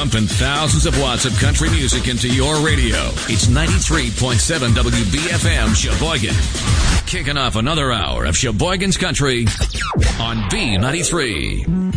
Pumping thousands of watts of country music into your radio. It's 93.7 WBFM Sheboygan. Kicking off another hour of Sheboygan's Country on B93.